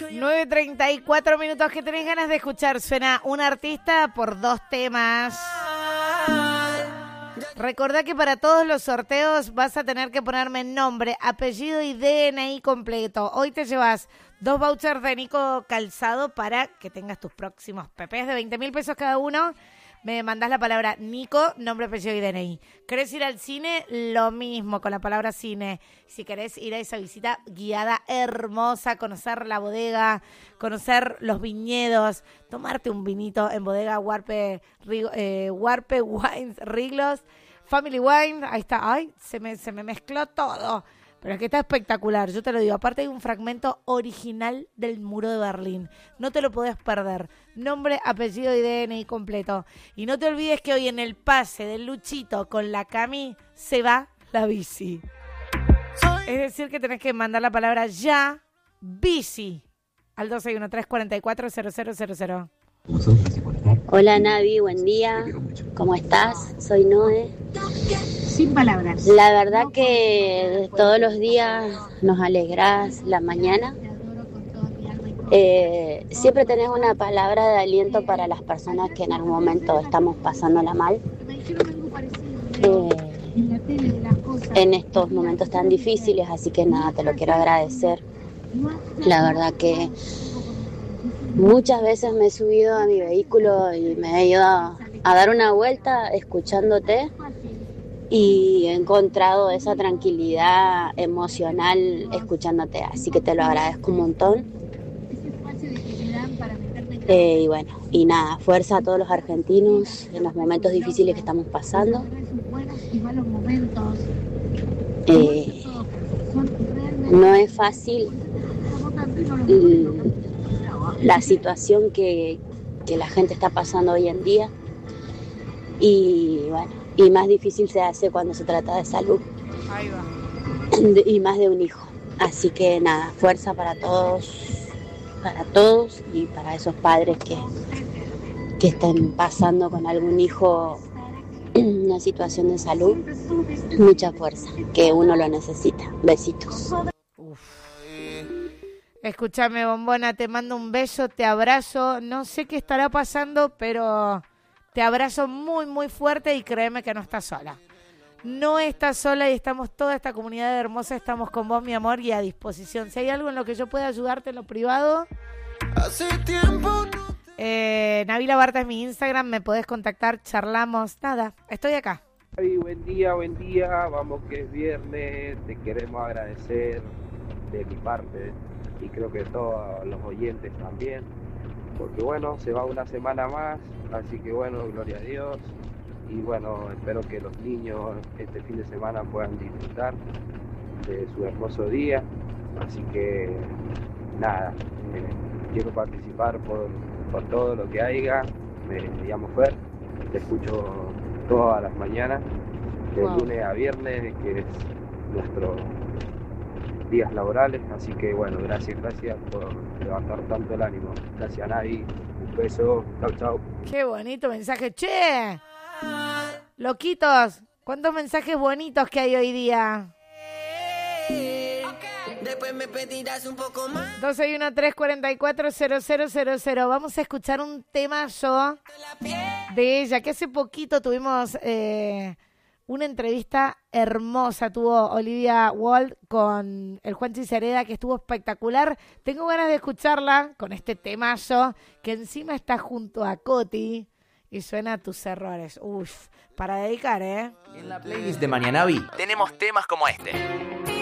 9:34 minutos. ¿Qué tenés ganas de escuchar? Suena un artista por 2 temas. Recordá que para todos los sorteos vas a tener que ponerme nombre, apellido y DNI completo. Hoy te llevas 2 vouchers de Nico Calzado para que tengas tus próximos pepes de 20.000 pesos cada uno. Me mandás la palabra Nico, nombre, apellido y DNI. ¿Querés ir al cine? Lo mismo con la palabra cine. Si querés ir a esa visita guiada hermosa, conocer la bodega, conocer los viñedos, tomarte un vinito en bodega Warpe Wines Riglos, Family Wine, ahí está. Ay, se me mezcló todo. Pero es que está espectacular, yo te lo digo. Aparte hay un fragmento original del muro de Berlín. No te lo podés perder. Nombre, apellido y DNI completo. Y no te olvides que hoy en el pase del Luchito con la Cami se va la bici. Es decir que tenés que mandar la palabra ya, bici, al 261-344-0000. Hola Navi, buen día. ¿Cómo estás? Soy Noé. Sin palabras. La verdad que todos los días nos alegrás la mañana. Siempre tenés una palabra de aliento para las personas que en algún momento estamos pasándola mal. En estos momentos tan difíciles, así que nada, te lo quiero agradecer. La verdad que muchas veces me he subido a mi vehículo y me he ido a dar una vuelta escuchándote y he encontrado esa tranquilidad emocional escuchándote, así que te lo agradezco un montón. Y bueno, y nada, fuerza a todos los argentinos en los momentos difíciles que estamos pasando. No es fácil la situación que la gente está pasando hoy en día y bueno, y más difícil se hace cuando se trata de salud. Ahí va. Y más de un hijo, así que nada, fuerza para todos y para esos padres que estén pasando con algún hijo una situación de salud, mucha fuerza, que uno lo necesita. Besitos. Escúchame, bombona, te mando un beso, te abrazo. No sé qué estará pasando, pero te abrazo muy, muy fuerte y créeme que no estás sola. No estás sola y estamos toda esta comunidad hermosa, estamos con vos, mi amor, y a disposición. Si hay algo en lo que yo pueda ayudarte en lo privado, hace tiempo Nabila Barta es mi Instagram, me podés contactar, charlamos, nada, estoy acá. Ay, buen día, vamos que es viernes, te queremos agradecer de mi parte y creo que todos los oyentes también, porque bueno, se va una semana más, así que bueno, gloria a Dios, y bueno, espero que los niños este fin de semana puedan disfrutar de su hermoso día, así que nada, quiero participar por todo lo que haya. Me llamo Fer, te escucho todas las mañanas, de lunes a viernes, que es nuestros días laborales, así que bueno, gracias por levantar tanto el ánimo. Gracias Navi, un beso, chau. Qué bonito mensaje, che, loquitos, cuántos mensajes bonitos que hay hoy día. después me pedirás un poco más. 261-344-0000. Vamos a escuchar un tema de ella, que hace poquito tuvimos una entrevista hermosa. Tuvo Olivia Wald con el Juanchi Cereda, que estuvo espectacular. Tengo ganas de escucharla con este temazo, que encima está junto a Coti y suena Tus Errores. Uf, para dedicar, En la playlist de Mañanavi tenemos temas como este.